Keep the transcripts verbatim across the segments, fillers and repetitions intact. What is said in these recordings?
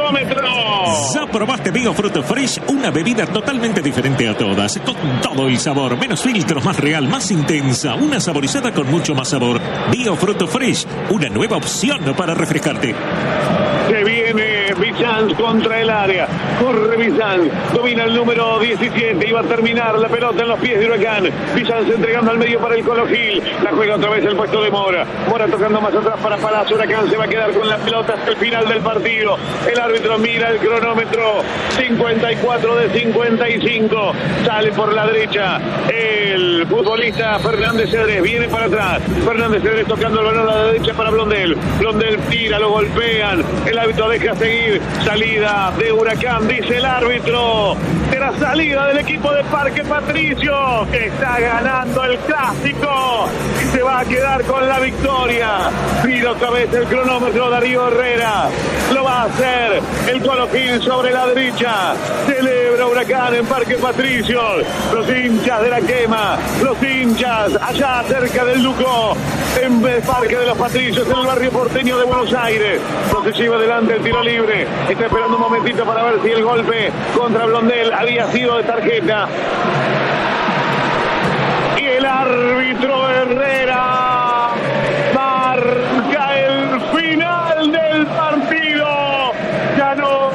gasómetro. Ya probaste Biofruit Fresh, una bebida totalmente diferente a todas, con todo el sabor, menos filtros, más real, más intensa, una saborizada con mucho más sabor. Biofruit Fresh, una nueva opción para refrescarte. Se viene Bizanz contra el área. Corre Bizanz. Domina el número diecisiete. Iba a terminar la pelota en los pies de Huracán. Bizanz entregando al medio para el Colo Gil. La juega otra vez el puesto de Mora. Mora tocando más atrás para Palazzo. Huracán se va a quedar con la pelota hasta el final del partido. El árbitro mira el cronómetro. cincuenta y cuatro de cincuenta y cinco. Sale por la derecha el futbolista Fernández Cedrés. Viene para atrás. Fernández Cedrés tocando el balón a la derecha para Blondel. Blondel tira, lo golpean. El árbitro deja seguir. Salida de Huracán, dice el árbitro. Era salida del equipo de Parque Patricio, que está ganando el clásico y se va a quedar con la victoria. Mira otra vez el cronómetro Darío Herrera. Lo va a hacer el Colo Gil sobre la derecha. Celebra Huracán en Parque Patricio. Los hinchas de la quema, los hinchas allá cerca del Luco, en el Parque de los Patricios, en el barrio porteño de Buenos Aires. No se lleva adelante el tiro libre. Está esperando un momentito para ver si el golpe contra Blondel había sido de tarjeta. Y el árbitro Herrera marca el final del partido. Ganó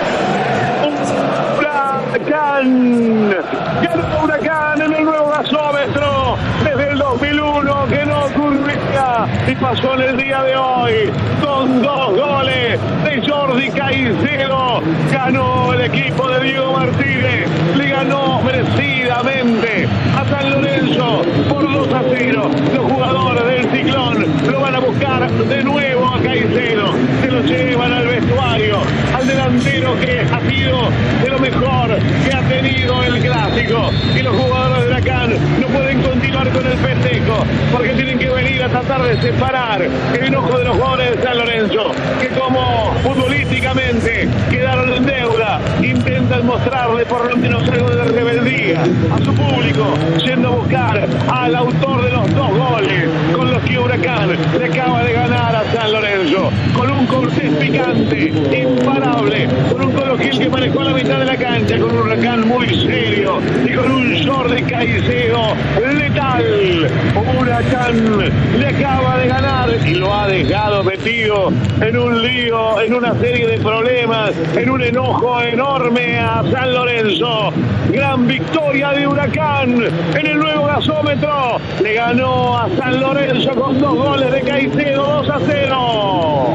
Huracán. Ganó Huracán en el nuevo gasómetro. Desde el dos mil uno que no ocurría y pasó en el día de hoy con dos goles de Jordi Caicedo. Ganó el equipo de Diego Martínez, le ganó merecidamente a San Lorenzo por dos a cero. Los jugadores del Ciclón lo van a buscar de nuevo a Caicedo, se lo llevan al vestuario, al delantero que ha sido de lo mejor que ha tenido el clásico, y los jugadores de Huracán no pueden continuar con el festejo porque tienen que venir a tratar de separar el enojo de los jugadores de San Lorenzo, que como futbolísticamente quedaron en deuda, intentan mostrarle por lo menos algo de rebeldía a su público, yendo a buscar al autor de los dos goles con los que Huracán le acaba de ganar a San Lorenzo, con un Cortés picante, imparable, con un Colo Gil que manejó la mitad de la cancha, con un Huracán muy serio y con un Jordi Caicedo letal. Huracán le acaba de ganar y lo ha dejado metido en un lío, en una serie de problemas, en un enojo enorme a San Lorenzo. Gran victoria de Huracán en el nuevo gasómetro. Le ganó a San Lorenzo con dos goles de Caicedo, dos a cero.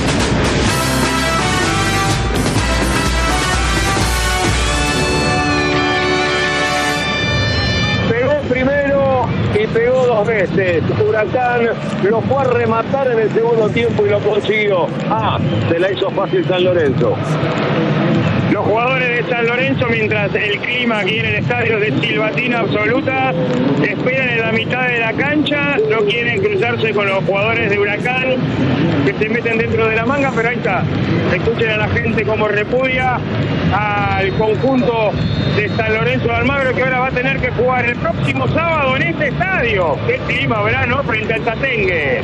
Pegó primero y pegó dos veces. Huracán lo fue a rematar en el segundo tiempo y lo consiguió. Ah, se la hizo fácil San Lorenzo. Los jugadores de San Lorenzo, mientras el clima aquí en el estadio de silbatina absoluta, esperan en la mitad de la cancha, no quieren cruzarse con los jugadores de Huracán que se meten dentro de la manga, pero ahí está. Escuchen a la gente como repudia al conjunto de San Lorenzo de Almagro, que ahora va a tener que jugar el próximo sábado en este estadio. Qué clima, verano, frente al Tatengue.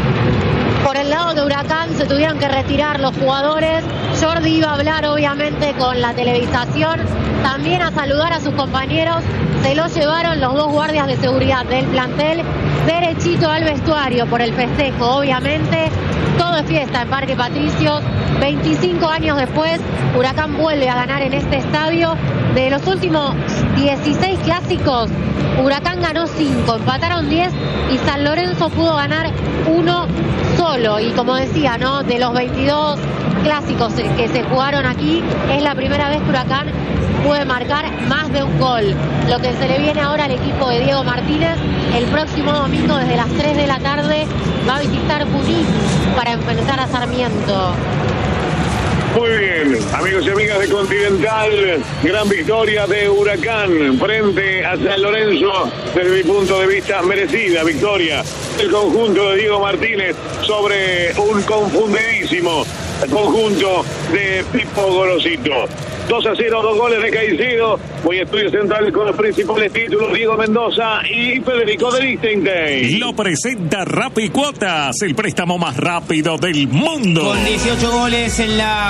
Por el lado de Huracán se tuvieron que retirar los jugadores. Jordi iba a hablar obviamente con la televisación, también a saludar a sus compañeros. Se lo llevaron los dos guardias de seguridad del plantel derechito al vestuario por el festejo, obviamente. Todo es fiesta en Parque Patricios. veinticinco años después, Huracán vuelve a ganar en este estadio. De los últimos dieciséis clásicos, Huracán ganó cinco, empataron diez y San Lorenzo pudo ganar uno solo. Y como decía, ¿no?, de los veintidós clásicos que se jugaron aquí, es la primera vez que Huracán puede marcar más de un gol. Lo que se le viene ahora al equipo de Diego Martínez, el próximo domingo desde las tres de la tarde va a visitar Junín para enfrentar a Sarmiento. Muy bien, amigos y amigas de Continental, gran victoria de Huracán frente a San Lorenzo, desde mi punto de vista merecida victoria del conjunto de Diego Martínez sobre un confundidísimo conjunto de Pipo Gorosito. dos a cero, dos goles de Caicedo. Voy a Estudio Central con los principales títulos, Diego Mendoza y Federico de Lichtenstein. Lo presenta Rappi Cuotas, el préstamo más rápido del mundo. Con dieciocho goles en la